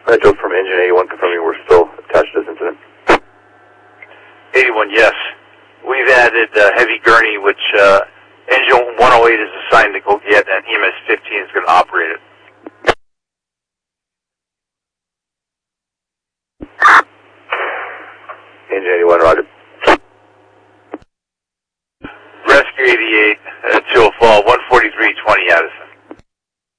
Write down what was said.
Joe from Engine 81 confirming we're still attached to this incident. 81, yes. We've added heavy gurney, which Engine 108 is assigned to go get, and EMS 15 is going to operate it. Engine 81, roger.